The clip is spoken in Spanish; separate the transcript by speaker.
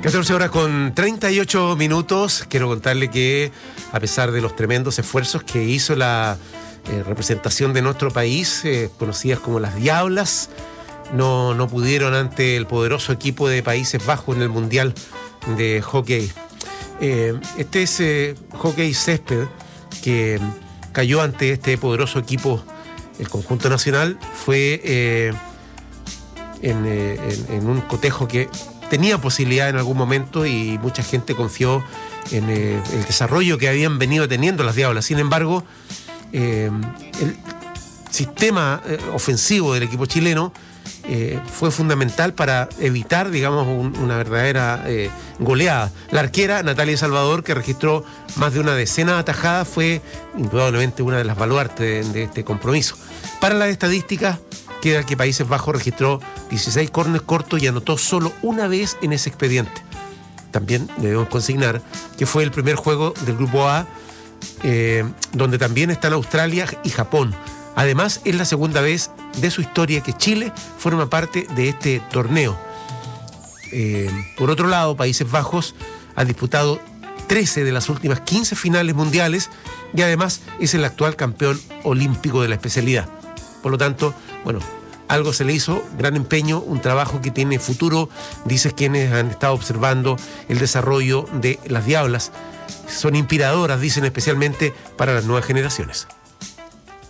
Speaker 1: 14 horas con 38 minutos. Quiero contarle que a pesar de los tremendos esfuerzos que hizo la representación de nuestro país, conocidas como las Diablas, no pudieron ante el poderoso equipo de Países Bajos en el Mundial de Hockey. Este es hockey césped que cayó ante este poderoso equipo. El conjunto nacional fue en un cotejo que tenía posibilidad en algún momento y mucha gente confió en el desarrollo que habían venido teniendo las Diablas. Sin embargo, el sistema ofensivo del equipo chileno fue fundamental para evitar, digamos, una verdadera goleada. La arquera Natalia Salvador, que registró más de una decena de atajadas, fue indudablemente una de las baluartes de este compromiso. Para las estadísticas, queda que Países Bajos registró 16 córneres cortos y anotó solo una vez en ese expediente. También debemos consignar que fue el primer juego del Grupo A, donde también están Australia y Japón. Además, es la segunda vez de su historia que Chile forma parte de este torneo. Por otro lado, Países Bajos ha disputado 13 de las últimas 15 finales mundiales y además es el actual campeón olímpico de la especialidad. Por lo tanto, bueno, algo se le hizo, gran empeño, un trabajo que tiene futuro, dicen quienes han estado observando el desarrollo de las Diablas. Son inspiradoras, dicen, especialmente para las nuevas generaciones.